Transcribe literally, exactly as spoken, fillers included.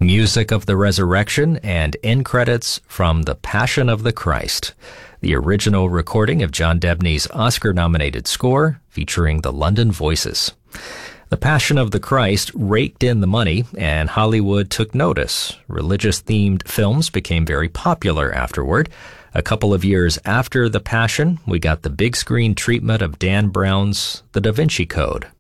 music of the Resurrection, and end credits from The Passion of the Christ, the original recording of John Debney's Oscar-nominated score featuring the London Voices. The Passion of the Christ raked in the money, and Hollywood took notice. Religious-themed films became very popular afterward. A couple of years after The Passion, we got the big screen treatment of Dan Brown's The Da Vinci Code.